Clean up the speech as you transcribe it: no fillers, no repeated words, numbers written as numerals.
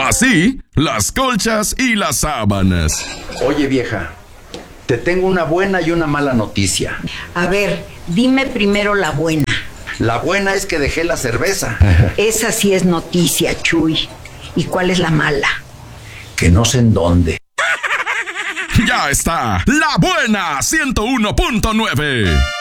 Así, las colchas y las sábanas. Oye, vieja, te tengo una buena y una mala noticia. A ver, dime primero la buena. La buena es que dejé la cerveza. Esa sí es noticia, Chuy. ¿Y cuál es la mala? Que no sé en dónde. Ya está, La Buena 101.9.